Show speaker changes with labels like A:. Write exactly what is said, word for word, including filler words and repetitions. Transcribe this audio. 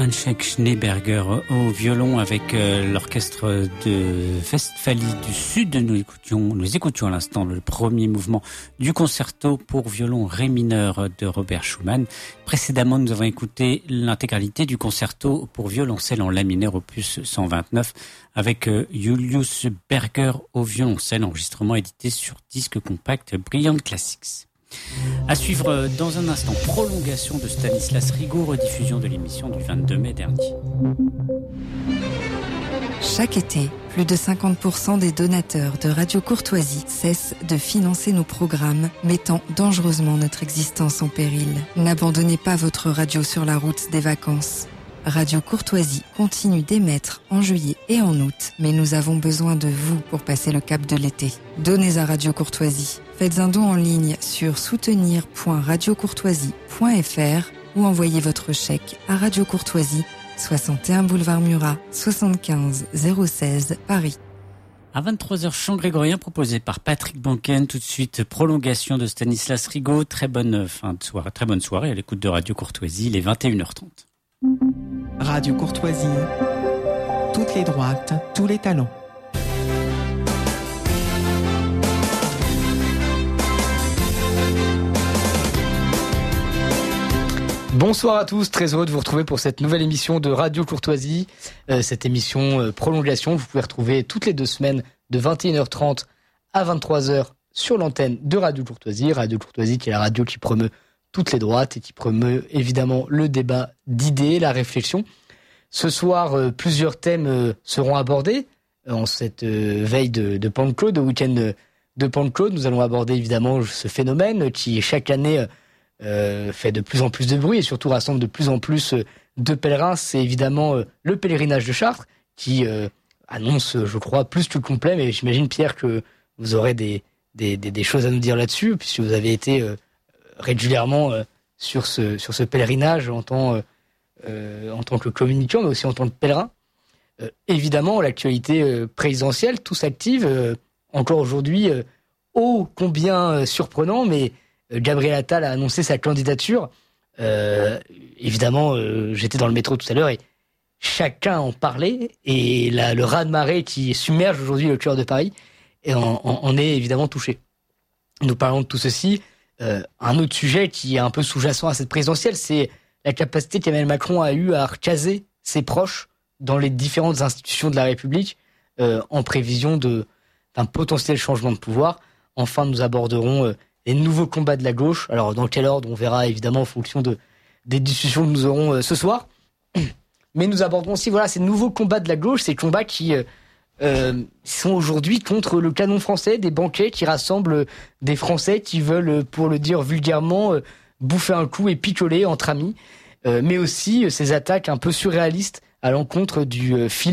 A: Andrzej Schneeberger au violon avec euh, l'orchestre de Westphalie du Sud. Nous écoutions, nous écoutions à l'instant le premier mouvement du concerto pour violon ré mineur de Robert Schumann. Précédemment, nous avons écouté l'intégralité du concerto pour violoncelle en la mineur opus cent vingt-neuf avec euh, Julius Berger au violoncelle, enregistrement édité sur disque compact Brilliant Classics. À suivre dans un instant, prolongation de Stanislas Rigaud, rediffusion de l'émission du vingt-deux mai dernier.
B: Chaque été, plus de cinquante pour cent des donateurs de Radio Courtoisie cessent de financer nos programmes, mettant dangereusement notre existence en péril. N'abandonnez pas votre radio sur la route des vacances. Radio Courtoisie continue d'émettre en juillet et en août, mais nous avons besoin de vous pour passer le cap de l'été. Donnez à Radio Courtoisie. Faites un don en ligne sur soutenir point radio courtoisie point f r ou envoyez votre chèque à Radio Courtoisie, soixante et un boulevard Murat, soixante-quinze zéro seize, Paris.
A: À vingt-trois heures, chant grégorien proposé par Patrick Banken. Tout de suite, prolongation de Stanislas Rigaud. Très bonne fin de soirée, très bonne soirée à l'écoute de Radio Courtoisie. Il est vingt et une heures trente.
C: Radio Courtoisie, toutes les droites, tous les talents.
D: Bonsoir à tous, très heureux de vous retrouver pour cette nouvelle émission de Radio Courtoisie. Euh, cette émission euh, prolongation, vous pouvez retrouver toutes les deux semaines de vingt et une heures trente à vingt-trois heures sur l'antenne de Radio Courtoisie. Radio Courtoisie qui est la radio qui promeut toutes les droites et qui promeut évidemment le débat d'idées, la réflexion. Ce soir, euh, plusieurs thèmes euh, seront abordés euh, en cette euh, veille de, de Pentecôte, de week-end de, de Pentecôte. Nous allons aborder évidemment ce phénomène qui chaque année euh, fait de plus en plus de bruit et surtout rassemble de plus en plus euh, de pèlerins. C'est évidemment euh, le pèlerinage de Chartres qui euh, annonce, je crois, plus que complet. Mais j'imagine, Pierre, que vous aurez des, des, des, des choses à nous dire là-dessus, puisque vous avez été euh, régulièrement euh, sur ce sur ce pèlerinage en tant euh, euh, en tant que communicant, mais aussi en tant que pèlerin. Euh, évidemment, l'actualité euh, présidentielle, tout s'active euh, encore aujourd'hui. Euh, ô combien euh, surprenant, mais euh, Gabriel Attal a annoncé sa candidature. Euh, évidemment, euh, j'étais dans le métro tout à l'heure et chacun en parlait, et la, le raz-de-marée qui submerge aujourd'hui le cœur de Paris et en, en, en est évidemment touché. Nous parlons de tout ceci. Euh, un autre sujet qui est un peu sous-jacent à cette présidentielle, c'est la capacité qu'Emmanuel Macron a eue à recaser ses proches dans les différentes institutions de la République euh, en prévision de, d'un potentiel changement de pouvoir. Enfin, nous aborderons euh, les nouveaux combats de la gauche. Alors, dans quel ordre, on verra évidemment en fonction de, des discussions que nous aurons euh, ce soir. Mais nous aborderons aussi voilà, ces nouveaux combats de la gauche, ces combats qui euh, euh, sont aujourd'hui contre le canon français, des banquets qui rassemblent des Français qui veulent, pour le dire vulgairement, euh, bouffer un coup et picoler entre amis, euh, mais aussi euh, ces attaques un peu surréalistes à l'encontre du euh, fil